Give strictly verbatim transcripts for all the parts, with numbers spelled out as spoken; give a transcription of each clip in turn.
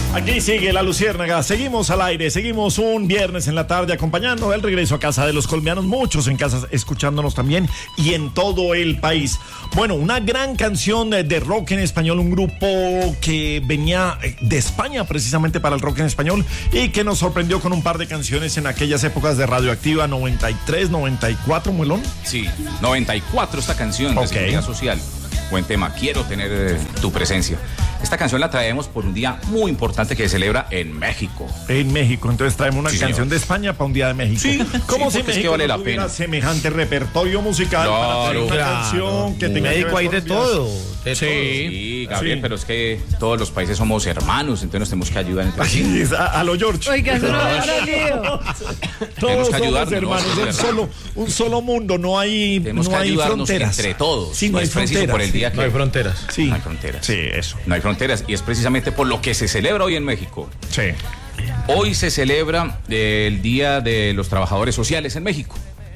Aquí sigue la Luciérnaga, seguimos al aire, seguimos un viernes en la tarde acompañando el regreso a casa de los colombianos, muchos en casa escuchándonos también y en todo el país. Bueno, una gran canción de, de rock en español, un grupo que venía de España precisamente para el rock en español y que nos sorprendió con un par de canciones en aquellas épocas de Radioactiva noventa y tres, noventa y cuatro, Muelón. Sí, noventa y cuatro esta canción de Ok. Seguridad Social. Buen tema, quiero tener eh, tu presencia. Esta canción la traemos por un día muy importante que se celebra en México. En México, entonces traemos una Sí, canción señor. de España para un día de México. Sí, ¿Cómo sí, si porque es que México vale no la tuviera pena. semejante repertorio musical Claro, para hacer una claro. canción que tenga que México ver hay con de los días? todo. De Sí, sí, Gabriel, Sí. pero es que todos los países somos hermanos, entonces nos tenemos que ayudar entre sí. Así es, a, a lo George. Oiga, eso no No, es lío. Todos Tenemos que somos ayudarnos, hermanos, ¿no? un Es solo, un solo mundo, no hay, Tenemos no que hay ayudarnos fronteras. entre todos. Sí, no Y hay es preciso fronteras. por el día que No hay fronteras. Sí. No hay fronteras. Sí, eso. No hay fronteras y es precisamente por lo que se celebra hoy en México. Sí. Hoy se celebra el Día de los Trabajadores Sociales en México.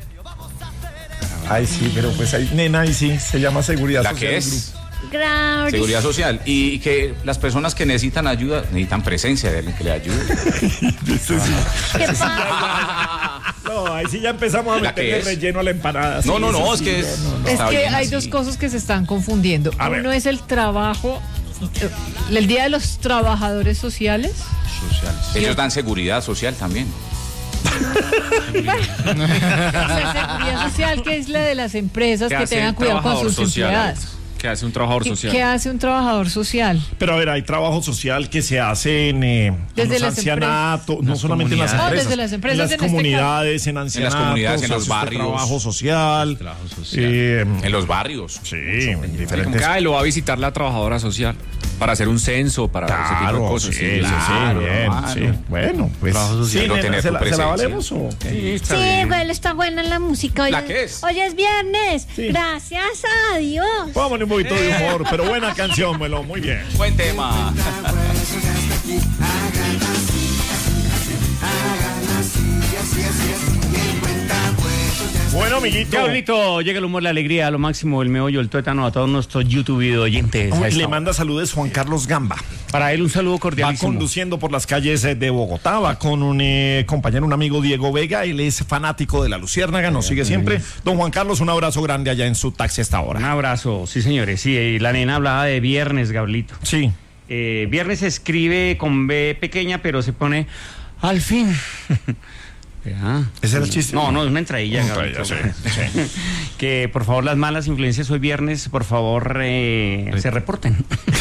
Ay, sí, pero pues ahí, nena, ahí sí, se llama seguridad La social que del es Gracias. Seguridad Social. Y que las personas que necesitan ayuda necesitan presencia de alguien que le ayude. grupo. Sí, sí. ¿Qué pasa? No, ahí sí ya empezamos a ¿La que meterle es? relleno a la empanada. No, Sí, no, sí, no, es sí, que es. no, no. Es está que bien hay así. dos cosas que se están confundiendo. A ver. Uno es el trabajo, el Día de los Trabajadores Sociales. Ellos dan seguridad social también. La seguridad social, que es la de las empresas que hace tengan el cuidado con trabajador sus social, empleados. Alex? ¿Qué hace un trabajador ¿Qué, social? qué hace un trabajador social? Pero a ver, hay trabajo social que se hace en, eh, en Desde los las ancianatos, no Las solamente en las comunidades. empresas. No, desde las empresas, en las en este comunidades, en ancianatos, comunidades, en los hace usted barrios. trabajo social. Trabajo social. eh, En los barrios. sí, en Como diferentes. que, ay, lo va a visitar la trabajadora social para hacer un censo, para ese tipo de Claro, cosas. sí, sí, sí, claro, bien, hermano. sí. Bueno, pues Trabajo social. sí, Quiero nena, tener ¿se, tu la, ¿se la presencia. valemos o qué? Sí, está Sí, bien. igual está buena la música. Hoy ¿La es- qué es? Hoy es viernes. Sí. Gracias a Dios. Póngale un poquito de humor, pero buena canción, Melo, muy bien. Buen tema. Bueno, amiguito. Diablito, llega el humor, la alegría, lo máximo, el meollo, el tuétano a todos nuestros YouTube oyentes. a Uy, esta le hora. manda saludos Juan Carlos Gamba. Para él un saludo Va cordialísimo. conduciendo por las calles eh, de Bogotá, va con un eh, compañero, un amigo, Diego Vega. Él es fanático de la Luciérnaga, nos sigue siempre. Don Juan Carlos, un abrazo grande allá en su taxi a esta Un hora. abrazo, sí señores. Sí, y la nena hablaba de viernes, Gablito. Sí. Eh, viernes se escribe con B pequeña, pero se pone al fin. Ya. ¿Ese era el chiste? No, no, es una entradilla, Una Gablito. entradilla, sí, sí. Que por favor las malas influencias hoy viernes, por favor, eh, se reporten.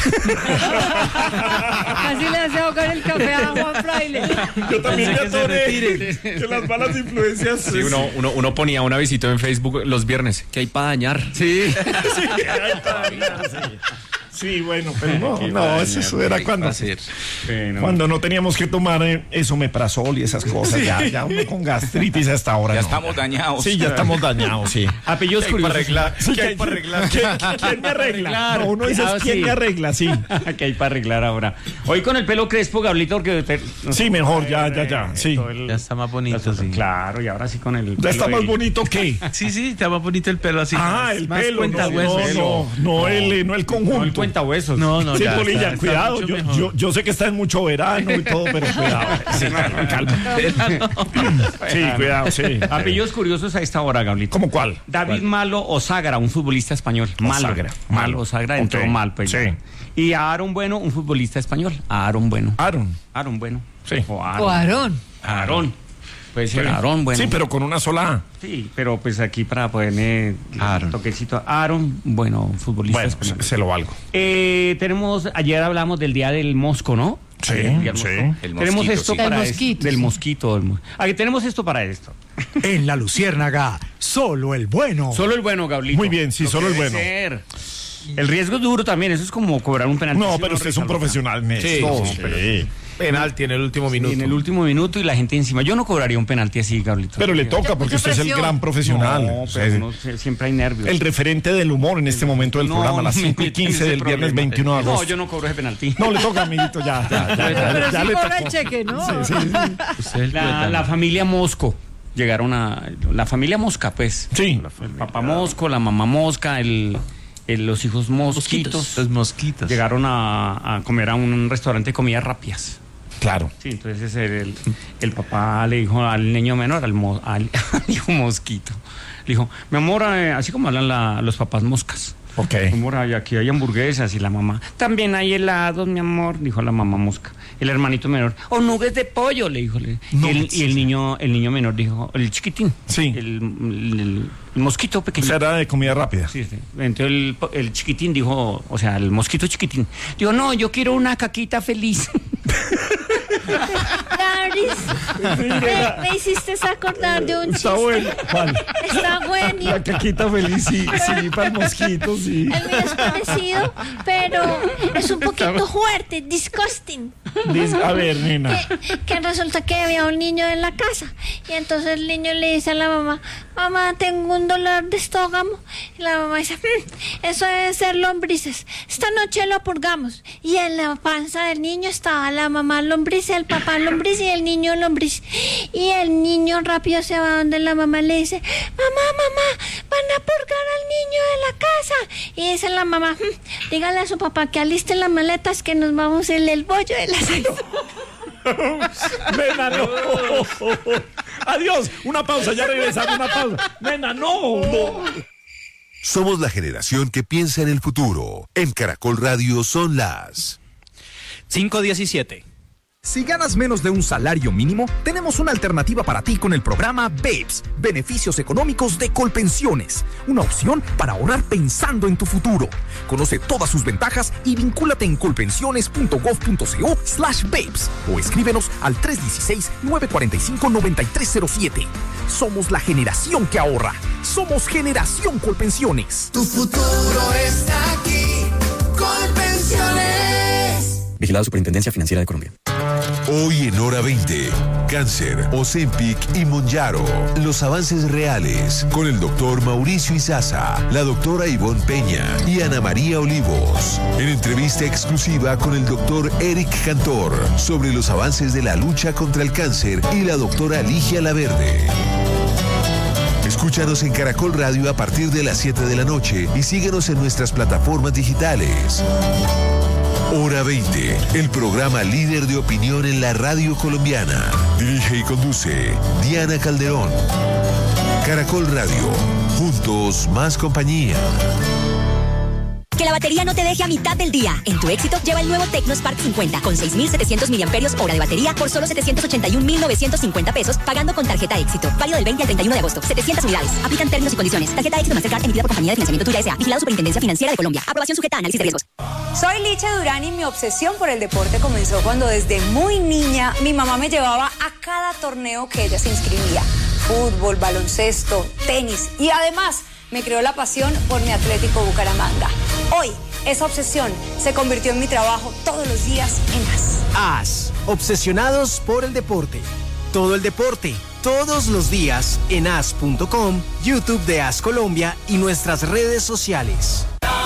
Así le hace ahogar el café a Juan Fraile. Yo también Que ya se atoré retiren. que las malas influencias. Sí, uno, uno, uno ponía una visita en Facebook los viernes. ¿Qué hay para dañar? Sí. Sí, ay, todavía, sí. Sí, bueno, pero no, no, eso, eso era cuando, Bueno. cuando no teníamos que tomar eh, esomeprazol y esas cosas. Ya, ya uno con gastritis hasta ahora. Ya no. estamos dañados. Sí, ya estamos dañados, sí. Apellidos curiosos. Sí, ¿qué hay para arreglar? ¿Quién, quién me arregla? No, uno dice, Ah, ¿quién sí. me arregla? Sí. ¿Qué hay para arreglar ahora? Hoy con el pelo crespo, Gablito, porque... te- no Sí, sé, mejor, ya, ya, ya, sí. todo el- Ya está más bonito, las- sí. Claro, y ahora sí con el... Ya pelo está más de- bonito que. Sí, sí, está más bonito el pelo así. Ah, más- el más pelo, no, cuentahuesos. no, no, no, el, eh, no el conjunto. No el cuentahuesos. No, no, Sí, ya Polilla, está- está cuidado, mucho yo, mejor. yo, yo sé que está en mucho verano y todo, pero cuidado. Sí, calma. Sí, cuidado, sí. Apellidos curiosos a esta hora, Gablito. ¿Cómo cuál? David Malo Osagra, un futbolista español. Malo. Osagra, Malo. Malo. Osagra entró Ok, mal, pues. sí. Y Aaron Bueno, un futbolista español. Aaron Bueno. Aaron. Aaron Bueno. Sí. O O Aaron. Aarón. Aaron. Puede ser Aaron Bueno. Sí, pero con una sola A. Sí, pero pues aquí para ponerme Aaron. un toquecito. Aaron Bueno, un futbolista Bueno, español. se, se lo valgo. Eh, tenemos, ayer hablamos del Día del Mosco, ¿no? Sí, Ayer, Día del sí. Mosco. El Tenemos mosquito, esto sí. para El es- mosquito, del sí. mosquito. Del mos- Aquí tenemos esto para esto. En la Luciérnaga, solo el bueno. Solo el bueno, Gablito. Muy bien, sí, Lo solo que el debe bueno. ser. El riesgo es duro también, eso es como cobrar un penalti. No, Si pero uno usted es un resalta. profesional en Sí, esto. sí, Sí. Penalti en el último Sí, minuto. en el último minuto y la gente encima. Yo no cobraría un penalti así, Gablito. Pero le toca porque Mucha usted es el presión. gran profesional. No, O sea, pero uno se- siempre hay nervios. el referente del humor en este momento del No, programa, a las no me cinco y metan en quince ese del viernes problema. veintiuno de agosto. No, yo no cobro ese penalti. No, le toca, amiguito, ya. ya, ya, ya, Pero ya sí le cobra tocó. el cheque, ¿no? Sí, sí, sí. Usted es el La, tuétano. la familia Mosco. Llegaron a... La familia Mosca, pues. Sí. El papá Mosco, la mamá Mosca, el, el- los hijos mosquitos. Los mosquitos. Llegaron a, a comer a un restaurante de comidas rápidas. Claro. Sí, entonces el, el, el papá le dijo al niño menor, al, mo, al, al hijo mosquito, le dijo, mi amor, eh, así como hablan la, los papás moscas. Ok. Mi amor, aquí hay hamburguesas. Y la mamá, también hay helados, mi amor, dijo la mamá mosca. El hermanito menor, o nuggets de pollo, le dijo. Le, y, el, y el niño el niño menor dijo, el chiquitín. Sí. El, el, el, el mosquito pequeño. O sea, era de comida rápida. Sí, sí. Entonces el, el chiquitín dijo, o sea, el mosquito chiquitín, dijo, no, yo quiero una caquita feliz. Gabriel, me, me hiciste acordar de un chiste. Está bueno. ¿Cuál? Está bueno. La caquita feliz, sí, sí, para el mosquito, sí. El mío es parecido, pero es un poquito fuerte, disgusting. Dice, a ver, nena. Que, que resulta que había un niño en la casa y entonces el niño le dice a la mamá, mamá, tengo un dolor de estómago. Y la mamá dice, mmm, eso debe ser lombrices, esta noche lo purgamos. Y en la panza del niño estaba la mamá lombriz, el papá lombriz y el niño lombriz. Y el niño rápido se va donde la mamá le dice, mamá, mamá, van a purgar al niño de la casa. Y dice la mamá, mmm, dígale a su papá que aliste las maletas que nos vamos en el bollo de la seis. Nena, no. Adiós. Una pausa, ya regresamos. Una pausa. Nena, no. no. Somos la generación que piensa en el futuro. En Caracol Radio son las cinco diecisiete. Si ganas menos de un salario mínimo, tenemos una alternativa para ti con el programa BEPS, Beneficios Económicos de Colpensiones, una opción para ahorrar pensando en tu futuro. Conoce todas sus ventajas y vincúlate en colpensiones.gov.co slash BEPS o escríbenos al tres uno seis, nueve cuatro cinco, nueve tres cero siete. Somos la generación que ahorra. Somos Generación Colpensiones. Tu futuro está aquí. Colpensiones. Vigilado Superintendencia Financiera de Colombia. Hoy en Hora veinte, cáncer, Ozempic y Monjaro. Los avances reales con el doctor Mauricio Izaza, la doctora Ivonne Peña y Ana María Olivos. En entrevista exclusiva con el doctor Eric Cantor sobre los avances de la lucha contra el cáncer y la doctora Ligia Laverde. Escúchanos en Caracol Radio a partir de las siete de la noche y síguenos en nuestras plataformas digitales. Hora veinte, el programa líder de opinión en la radio colombiana. Dirige y conduce Diana Calderón. Caracol Radio, juntos más compañía. Que la batería no te deje a mitad del día. En tu Éxito lleva el nuevo Tecno Spark cincuenta con seis mil setecientos miliamperios hora de batería por solo setecientos ochenta y un mil novecientos cincuenta pesos pagando con tarjeta Éxito. Válido del veinte al treinta y uno de agosto. setecientas unidades. Aplican términos y condiciones. Tarjeta Éxito Mastercard emitida por Compañía de Financiamiento Tuya S A. Vigilado Superintendencia Financiera de Colombia. Aprobación sujeta a análisis de riesgos. Soy Licha Durán y mi obsesión por el deporte comenzó cuando desde muy niña mi mamá me llevaba a cada torneo que ella se inscribía. Fútbol, baloncesto, tenis y además me creó la pasión por mi Atlético Bucaramanga. Hoy, esa obsesión se convirtió en mi trabajo todos los días en A S. A S, obsesionados por el deporte. Todo el deporte, todos los días en A S punto com, YouTube de A S Colombia y nuestras redes sociales.